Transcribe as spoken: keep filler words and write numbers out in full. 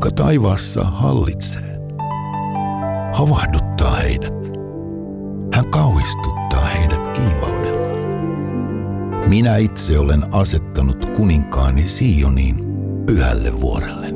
joka taivaassa hallitsee, havahduttaa heidät. Hän kauhistuttaa heidät kiivaudella. Minä itse olen asettanut kuninkaani Sioniin pyhälle vuorelle.